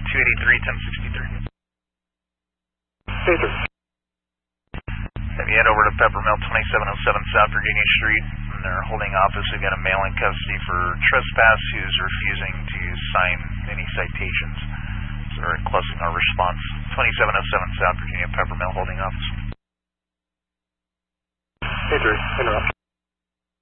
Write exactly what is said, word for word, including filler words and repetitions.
two eighty-three, ten sixty-three. Hey, sir. Have you head over to Peppermill, twenty-seven oh seven South Virginia Street, and they're holding office. We've got a male in custody for trespass who's refusing to sign any citations. So they're requesting our response. twenty-seven oh seven South Virginia, Peppermill, holding office. Hey, sir. Interrupt.